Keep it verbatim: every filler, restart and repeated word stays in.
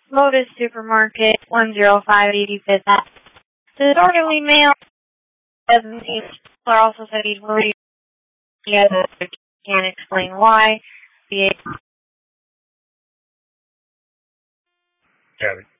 Lotus Supermarket, one oh five eighty-fifth Avenue. The disorderly mail doesn't seem to also said he's worried. He can't explain why. The Got it.